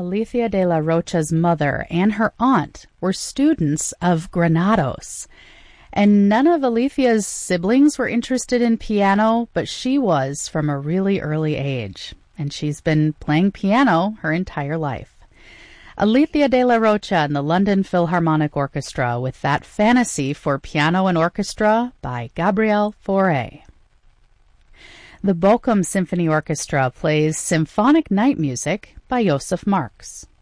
Alicia de la Rocha's mother and her aunt were students of Granados. And none of Alicia's siblings were interested in piano, but she was from a really early age. And she's been playing piano her entire life. Alicia de la Rocha and the London Philharmonic Orchestra with that Fantasy for Piano and Orchestra by Gabriel Fauré. The Bochum Symphony Orchestra plays Symphonic Night Music by Josef Marx.